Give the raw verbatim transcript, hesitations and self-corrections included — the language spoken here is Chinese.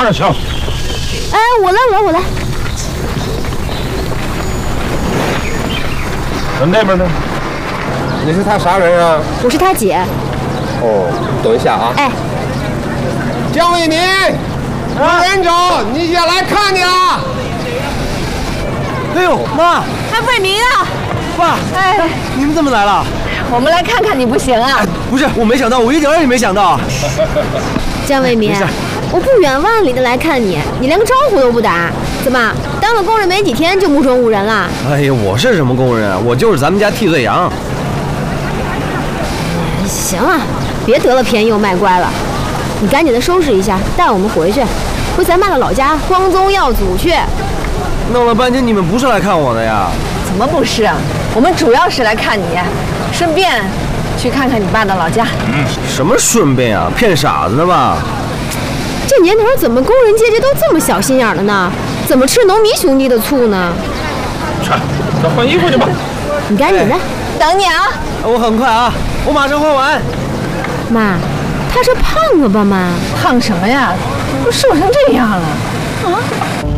点强。 哎，我来，我来，我来。 那边呢？ 你是他啥人啊？ 我是他姐。 哦，等一下啊。 哎， 姜伟民，有人找你姐来看你了。 哎呦，妈！ 哎，伟民啊！ 爸，哎，你们怎么来了？ 我们来看看你不行啊？ 不是，我没想到，我一点也没想到。 姜伟民，我不远万里的来看你，你连个招呼都不打，怎么当了工人没几天就目中无人了？ 哎呀，我是什么工人啊？我就是咱们家替罪羊。 行了，别得了便宜又卖乖了，你赶紧的收拾一下，带我们回去，回咱爸的老家光宗耀祖去。 弄了半天你们不是来看我的呀？ 怎么不是啊？我们主要是来看你，顺便去看看你爸的老家。 嗯，什么顺便啊？骗傻子呢吧？ 这年头怎么工人阶级都这么小心眼了呢？怎么吃农民兄弟的醋呢？ 去，咱换衣服去吧。 你赶紧的，哎、 等你啊！ 我很快啊，我马上换完。 妈，他是胖了吧妈？ 胖什么呀？都瘦成这样了啊！